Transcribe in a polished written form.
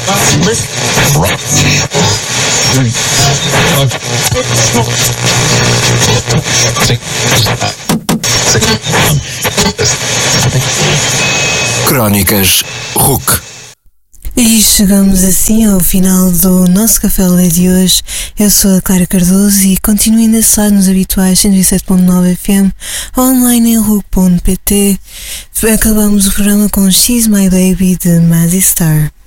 Crónicas RUC. E chegamos assim ao final do nosso Café Lé de hoje. Eu sou a Clara Cardoso e continuo ainda só nos habituais 107.9 FM, online em RUC.pt. Acabamos o programa com She's My Baby de Mazzy Star.